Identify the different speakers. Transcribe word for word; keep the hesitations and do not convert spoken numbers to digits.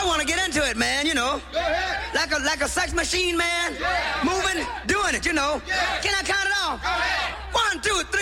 Speaker 1: want to get into it, man, you know. Like a like a sex machine, man. Moving, doing it, you know. Can I count it off? One, two, three.